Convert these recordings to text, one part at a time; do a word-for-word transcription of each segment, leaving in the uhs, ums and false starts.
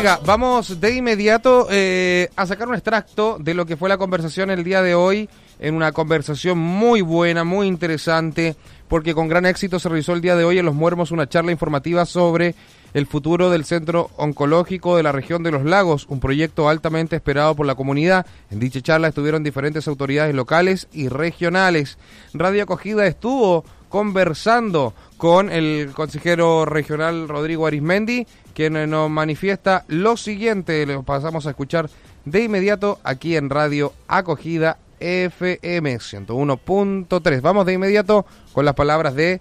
Oiga, vamos de inmediato eh, a sacar un extracto de lo que fue la conversación el día de hoy, en una conversación muy buena, muy interesante, porque con gran éxito se realizó el día de hoy en Los Muermos una charla informativa sobre el futuro del Centro Oncológico de la región de Los Lagos, un proyecto altamente esperado por la comunidad. En dicha charla estuvieron diferentes autoridades locales y regionales. Radio Acogida estuvo conversando con el consejero regional Rodrigo Arismendi, quien nos manifiesta lo siguiente. Lo pasamos a escuchar de inmediato aquí en Radio Acogida F M ciento uno punto tres. Vamos de inmediato con las palabras de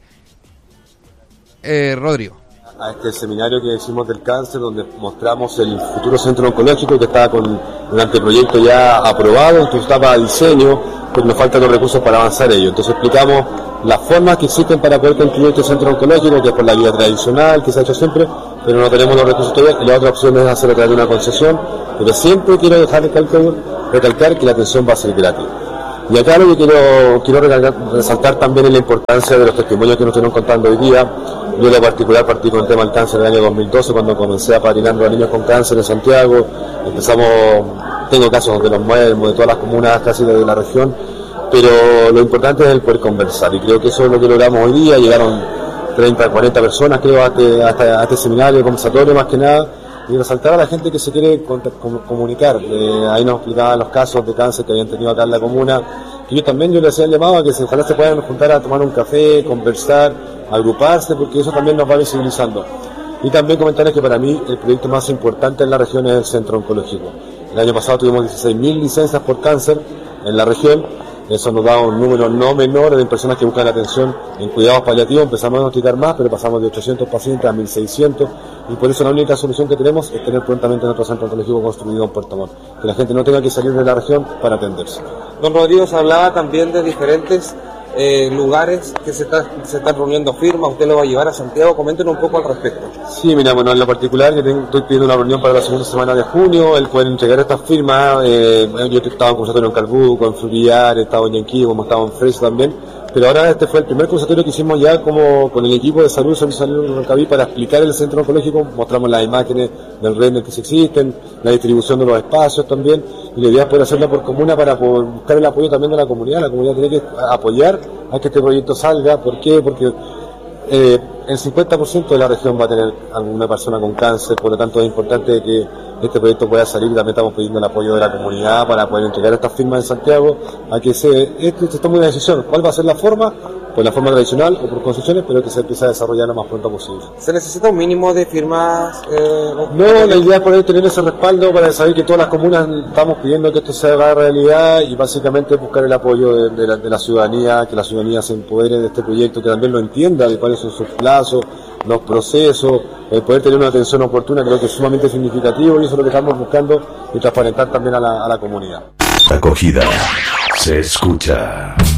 eh, Rodrigo. A este seminario que hicimos del cáncer, donde mostramos el futuro centro oncológico que estaba con un anteproyecto ya aprobado, entonces estaba a diseño, pero nos faltan los recursos para avanzar ello. Entonces explicamos las formas que existen para poder construir este centro oncológico, que es por la vía tradicional, que se ha hecho siempre, pero no tenemos los recursos todavía, y la otra opción es hacer a través de una concesión, pero siempre quiero dejar recalcar, recalcar que la atención va a ser gratis. Y acá lo que quiero, quiero recalcar, resaltar también es la importancia de los testimonios que nos estuvieron contando hoy día. Yo en lo particular partí con el tema del cáncer en el año dos mil doce, cuando comencé apadrinando a niños con cáncer en Santiago. Empezamos, tengo casos de los Muermos, de todas las comunas casi de la región, pero lo importante es el poder conversar, y creo que eso es lo que logramos hoy día. Llegaron treinta, cuarenta personas creo a este, a este, a este seminario conversatorio más que nada, y resaltar a la gente que se quiere comunicar. Eh, ahí nos explicaban los casos de cáncer que habían tenido acá en la comuna, que yo también yo les hacía el llamado a que se, ojalá se puedan juntar a tomar un café, conversar, agruparse, porque eso también nos va visibilizando. Y también comentarles que para mí el proyecto más importante en la región es el Centro Oncológico. El año pasado tuvimos dieciséis mil licencias por cáncer en la región. Eso nos da un número no menor de personas que buscan atención en cuidados paliativos. Empezamos a diagnosticar más, pero pasamos de ochocientos pacientes a mil seiscientos, y por eso la única solución que tenemos es tener prontamente nuestro centro oncológico construido en Puerto Montt, que la gente no tenga que salir de la región para atenderse. Don Rodrigo, se hablaba también de diferentes eh, lugares que se, está, se están reuniendo firmas. Usted lo va a llevar a Santiago, coméntenos un poco al respecto. Sí, mira, bueno, en lo particular yo tengo, estoy pidiendo una reunión para la segunda semana de junio, el poder entregar estas firmas. eh, yo estaba en conversatorio en Calbuco, en Frutillar, he estado en Yanquí, como estaba en Fresa también, pero ahora este fue el primer conversatorio que hicimos ya como con el equipo de salud, Servicio de Salud en Roncaví, para explicar el centro oncológico. Mostramos las imágenes del render que se existen, la distribución de los espacios también, y la idea es poder hacerla por comuna para poder buscar el apoyo también de la comunidad. La comunidad tiene que apoyar a que este proyecto salga. ¿Por qué? Porque eh, el cincuenta por ciento de la región va a tener alguna persona con cáncer, por lo tanto es importante que este proyecto pueda salir, y también estamos pidiendo el apoyo de la comunidad para poder entregar estas firmas en Santiago, a que se, esto se tome una decisión. ¿Cuál va a ser la forma? Pues la forma tradicional o por concesiones, pero que se empiece a desarrollar lo más pronto posible. ¿Se necesita un mínimo de firmas? Eh, no, la idea es poder tener ese respaldo para saber que todas las comunas estamos pidiendo que esto se haga realidad, y básicamente buscar el apoyo de, de, la, de la ciudadanía, que la ciudadanía se empodere de este proyecto, que también lo entienda, de cuáles son sus plazos, los procesos, el poder tener una atención oportuna. Creo que es sumamente significativo, y eso es lo que estamos buscando, y transparentar también a la, a la comunidad. Acogida se escucha.